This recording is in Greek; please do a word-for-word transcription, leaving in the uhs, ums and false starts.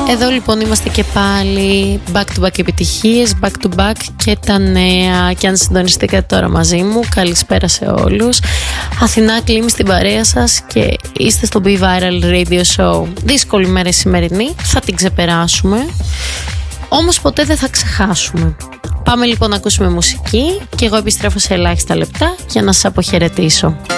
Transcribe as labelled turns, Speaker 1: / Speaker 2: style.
Speaker 1: Εδώ λοιπόν είμαστε και πάλι back to back επιτυχίες, back to back και τα νέα. Και αν συντονιστήκατε τώρα μαζί μου, καλησπέρα σε όλους. Αθηνά Κλίμη στην παρέα σας και είστε στο Be Viral Radio Show. Δύσκολη μέρα σημερινή, θα την ξεπεράσουμε, όμως ποτέ δεν θα ξεχάσουμε. Πάμε λοιπόν να ακούσουμε μουσική και εγώ επιστρέφω σε ελάχιστα λεπτά για να σας αποχαιρετήσω.